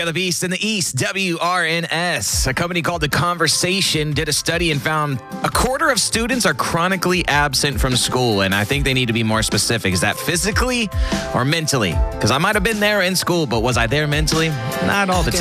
are the Beast in the East, WRNS. A company called The Conversation did a study and found a quarter of students are chronically absent from school. And I think they need to be more specific. Is that physically or mentally? Because I might have been there in school, but was I there mentally? Not all the time.